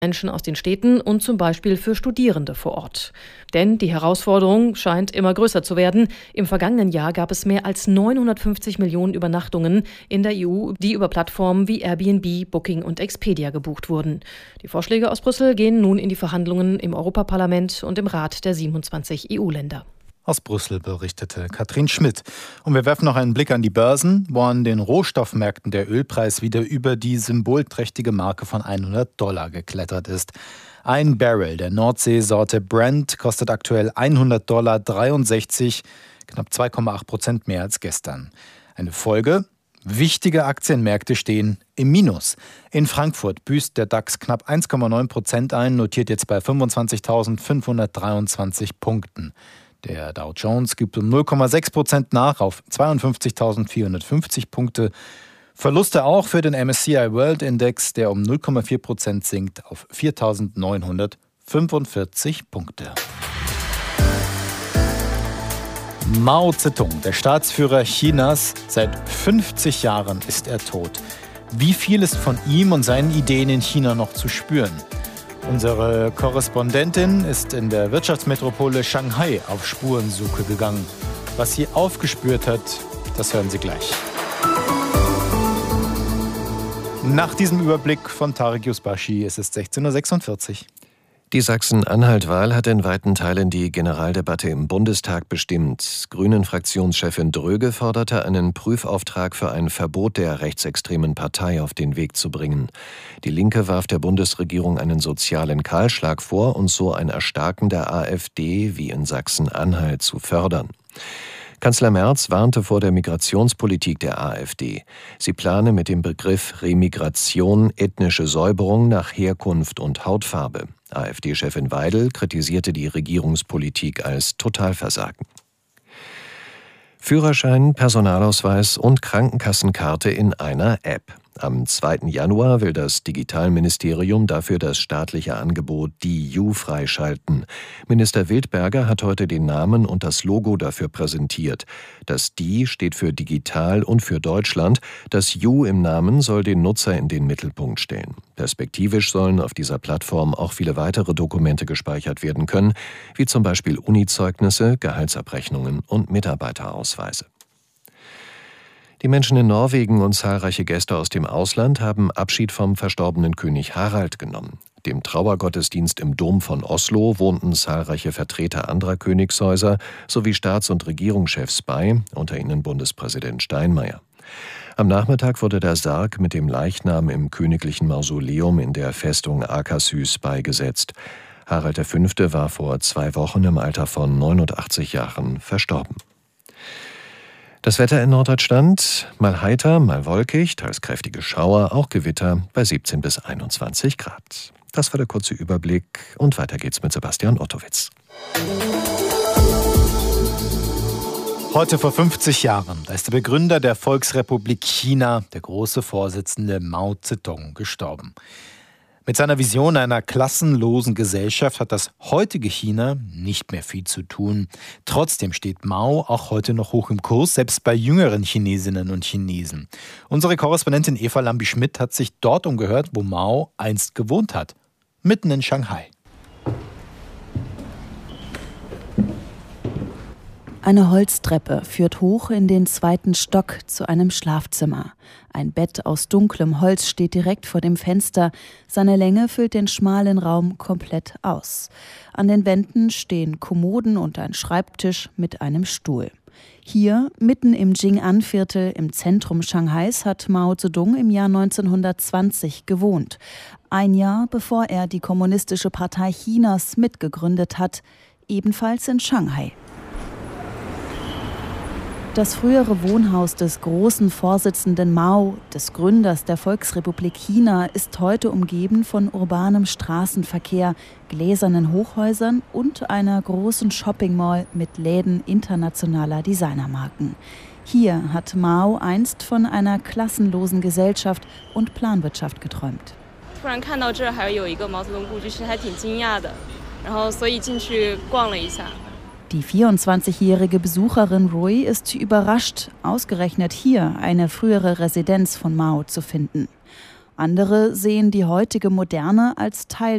Menschen aus den Städten und zum Beispiel für Studierende vor Ort. Denn die Herausforderung scheint immer größer zu werden. Im vergangenen Jahr gab es mehr als 950 Millionen Übernachtungen in der EU, die über Plattformen wie Airbnb, Booking und Expedia gebucht wurden. Die Vorschläge aus Brüssel gehen nun in die Verhandlungen im Europaparlament und im Rat der 27 EU-Länder. Aus Brüssel berichtete Katrin Schmidt. Und wir werfen noch einen Blick an die Börsen, wo an den Rohstoffmärkten der Ölpreis wieder über die symbolträchtige Marke von $100 geklettert ist. Ein Barrel der Nordseesorte Brent kostet aktuell $100,63, knapp 2,8% mehr als gestern. Eine Folge? Wichtige Aktienmärkte stehen im Minus. In Frankfurt büßt der DAX knapp 1,9% ein, notiert jetzt bei 25.523 Punkten. Der Dow Jones gibt um 0,6% nach auf 52.450 Punkte. Verluste auch für den MSCI World Index, der um 0,4% sinkt auf 4.945 Punkte. Mao Zedong, der Staatsführer Chinas, seit 50 Jahren ist er tot. Wie viel ist von ihm und seinen Ideen in China noch zu spüren? Unsere Korrespondentin ist in der Wirtschaftsmetropole Shanghai auf Spurensuche gegangen. Was sie aufgespürt hat, das hören Sie gleich. Nach diesem Überblick von Tarek Yusbashi ist es 16.46 Uhr. Die Sachsen-Anhalt-Wahl hat in weiten Teilen die Generaldebatte im Bundestag bestimmt. Grünen-Fraktionschefin Dröge forderte einen Prüfauftrag für ein Verbot der rechtsextremen Partei auf den Weg zu bringen. Die Linke warf der Bundesregierung einen sozialen Kahlschlag vor und so ein Erstarken der AfD wie in Sachsen-Anhalt zu fördern. Kanzler Merz warnte vor der Migrationspolitik der AfD. Sie plane mit dem Begriff Remigration ethnische Säuberung nach Herkunft und Hautfarbe. AfD-Chefin Weidel kritisierte die Regierungspolitik als Totalversagen. Führerschein, Personalausweis und Krankenkassenkarte in einer App. Am 2. Januar will das Digitalministerium dafür das staatliche Angebot DiU freischalten. Minister Wildberger hat heute den Namen und das Logo dafür präsentiert. Das Di steht für digital und für Deutschland. Das U im Namen soll den Nutzer in den Mittelpunkt stellen. Perspektivisch sollen auf dieser Plattform auch viele weitere Dokumente gespeichert werden können, wie zum Beispiel Unizeugnisse, Gehaltsabrechnungen und Mitarbeiterausweise. Die Menschen in Norwegen und zahlreiche Gäste aus dem Ausland haben Abschied vom verstorbenen König Harald genommen. Dem Trauergottesdienst im Dom von Oslo wohnten zahlreiche Vertreter anderer Königshäuser sowie Staats- und Regierungschefs bei, unter ihnen Bundespräsident Steinmeier. Am Nachmittag wurde der Sarg mit dem Leichnam im königlichen Mausoleum in der Festung Akershus beigesetzt. Harald V. war vor 2 Wochen im Alter von 89 Jahren verstorben. Das Wetter in Norddeutschland, mal heiter, mal wolkig, teils kräftige Schauer, auch Gewitter bei 17 bis 21 Grad. Das war der kurze Überblick und weiter geht's mit Sebastian Ottowitz. Heute vor 50 Jahren, da ist der Begründer der Volksrepublik China, der große Vorsitzende Mao Zedong, gestorben. Mit seiner Vision einer klassenlosen Gesellschaft hat das heutige China nicht mehr viel zu tun. Trotzdem steht Mao auch heute noch hoch im Kurs, selbst bei jüngeren Chinesinnen und Chinesen. Unsere Korrespondentin Eva Lambi-Schmidt hat sich dort umgehört, wo Mao einst gewohnt hat, mitten in Shanghai. Eine Holztreppe führt hoch in den 2. Stock zu einem Schlafzimmer. Ein Bett aus dunklem Holz steht direkt vor dem Fenster. Seine Länge füllt den schmalen Raum komplett aus. An den Wänden stehen Kommoden und ein Schreibtisch mit einem Stuhl. Hier, mitten im Jing'an-Viertel im Zentrum Shanghais, hat Mao Zedong im Jahr 1920 gewohnt. Ein Jahr bevor er die Kommunistische Partei Chinas mitgegründet hat, ebenfalls in Shanghai. Das frühere Wohnhaus des großen Vorsitzenden Mao, des Gründers der Volksrepublik China, ist heute umgeben von urbanem Straßenverkehr, gläsernen Hochhäusern und einer großen Shoppingmall mit Läden internationaler Designermarken. Hier hat Mao einst von einer klassenlosen Gesellschaft und Planwirtschaft geträumt. Die 24-jährige Besucherin Rui ist überrascht, ausgerechnet hier eine frühere Residenz von Mao zu finden. Andere sehen die heutige Moderne als Teil